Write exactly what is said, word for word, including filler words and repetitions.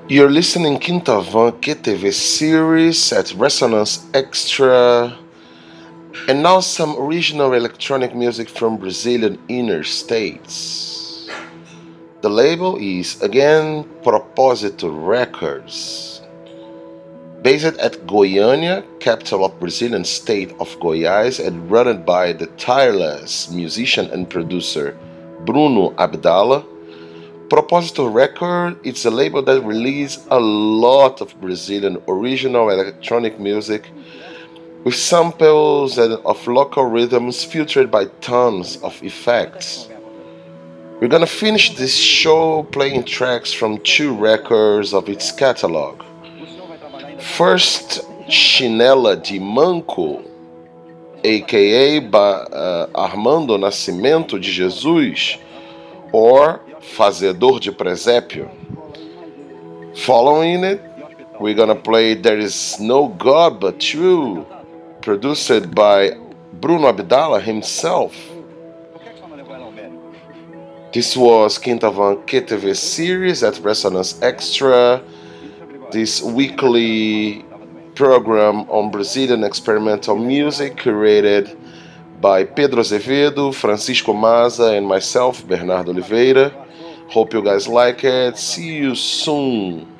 You're listening Quintavan Q T V series at Resonance Extra, and now some original electronic music from Brazilian inner states. The label is again Proposito Records, based at Goiânia, capital of Brazilian state of Goiás, and run by the tireless musician and producer Bruno Abdala. Proposito Record, it's a label that releases a lot of Brazilian original electronic music with samples and of local rhythms filtered by tons of effects. We're gonna finish this show playing tracks from two records of its catalog. First, Chinela de Manco, aka by uh, Armando Nascimento de Jesus, or Fazedor de Presépio. Following it, we're gonna play There Is No God But You, produced by Bruno Abdala himself. This was Quintavan Q T V series at Resonance Extra, this weekly program on Brazilian experimental music curated by Pedro Azevedo, Francisco Maza, and myself, Bernardo Oliveira. Hope you guys like it. See you soon.